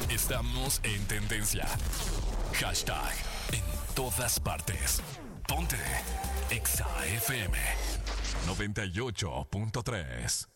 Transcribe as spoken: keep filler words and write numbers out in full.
Estamos en tendencia. Hashtag en todas partes. Ponte Exa F M noventa y ocho punto tres.